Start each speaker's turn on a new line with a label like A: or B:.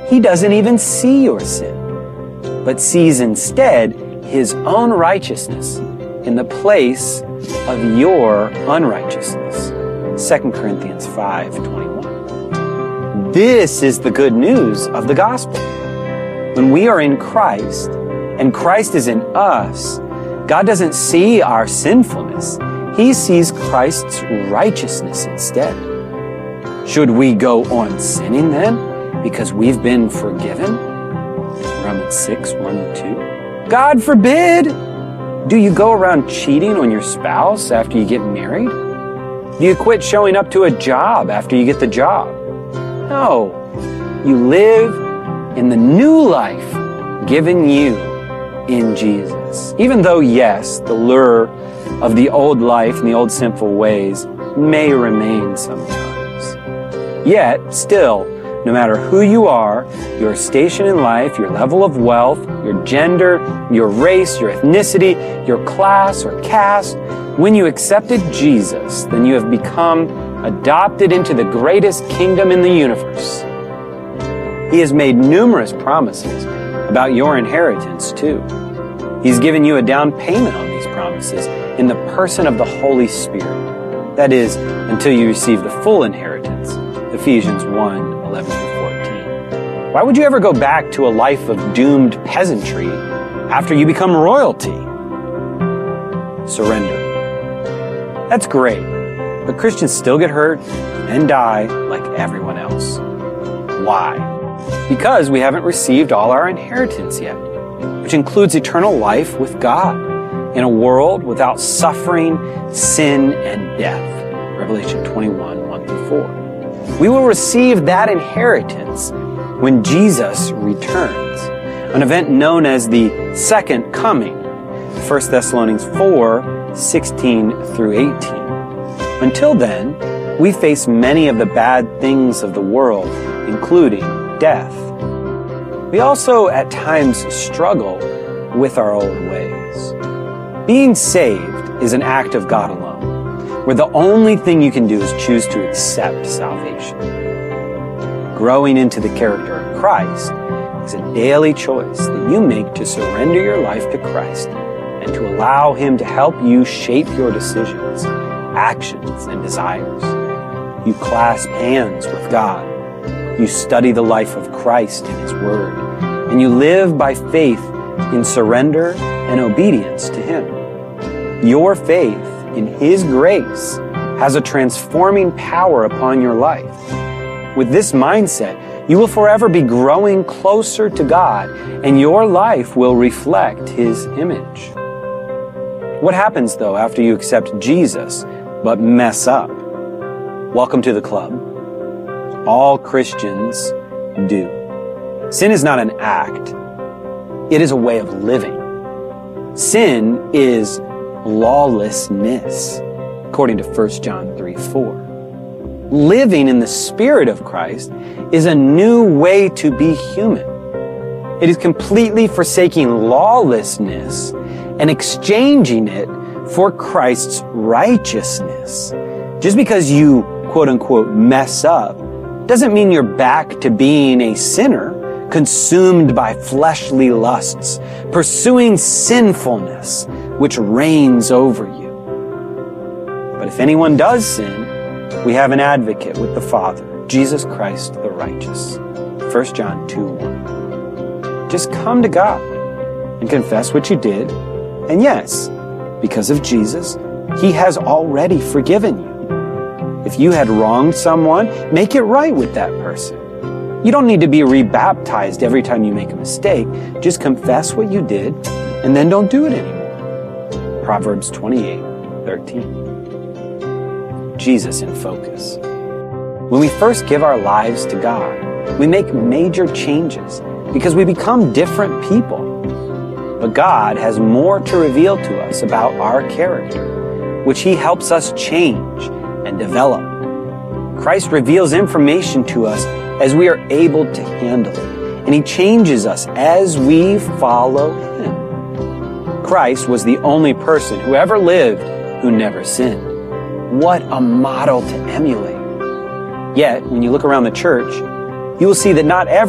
A: He doesn't even see your sin, but sees instead His own righteousness in the place of your unrighteousness. 2 Corinthians 5:21. This is the good news of the gospel. When we are in Christ and Christ is in us, God doesn't see our sinfulness. He sees Christ's righteousness instead. Should we go on sinning then because we've been forgiven? Romans 6:1-2. God forbid! Do you go around cheating on your spouse after you get married? Do you quit showing up to a job after you get the job? No. You live in the new life given you in Jesus. Even though, yes, the lure of the old life and the old sinful ways may remain sometimes. Yet, still, no matter who you are, your station in life, your level of wealth, your gender, your race, your ethnicity, your class or caste, when you accepted Jesus, then you have become adopted into the greatest kingdom in the universe. He has made numerous promises about your inheritance too. He's given you a down payment on these promises in the person of the Holy Spirit. That is, until you receive the full inheritance. Ephesians 1:11-14. Why would you ever go back to a life of doomed peasantry after you become royalty? Surrender. That's great, but Christians still get hurt and die like everyone else. Why? Because we haven't received all our inheritance yet, which includes eternal life with God in a world without suffering, sin, and death. Revelation 21:1-4. We will receive that inheritance when Jesus returns, an event known as the Second Coming, 1 Thessalonians 4:16-18. Until then, we face many of the bad things of the world, including death. We also at times struggle with our old ways. Being saved is an act of God alone, where the only thing you can do is choose to accept salvation. Growing into the character of Christ is a daily choice that you make to surrender your life to Christ and to allow Him to help you shape your decisions, actions, and desires. You clasp hands with God. You study the life of Christ in His Word, and you live by faith in surrender and obedience to Him. Your faith in His grace has a transforming power upon your life. With this mindset, you will forever be growing closer to God, and your life will reflect His image. What happens, though, after you accept Jesus, but mess up? Welcome to the club. All Christians do. Sin is not an act. It is a way of living. Sin is lawlessness, according to 1 John 3:4. Living in the Spirit of Christ is a new way to be human. It is completely forsaking lawlessness and exchanging it for Christ's righteousness. Just because you, quote-unquote, mess up doesn't mean you're back to being a sinner, consumed by fleshly lusts, pursuing sinfulness, which reigns over you. But if anyone does sin, we have an advocate with the Father, Jesus Christ the righteous. 1 John 2:1. Just come to God and confess what you did. And yes, because of Jesus, He has already forgiven you. If you had wronged someone, make it right with that person. You don't need to be rebaptized every time you make a mistake. Just confess what you did and then don't do it anymore. Proverbs 28:13. Jesus in focus. When we first give our lives to God, we make major changes because we become different people. But God has more to reveal to us about our character, which He helps us change and develop. Christ reveals information to us as we are able to handle it, and He changes us as we follow Him. Christ was the only person who ever lived who never sinned. What a model to emulate. Yet, when you look around the church, you will see that not every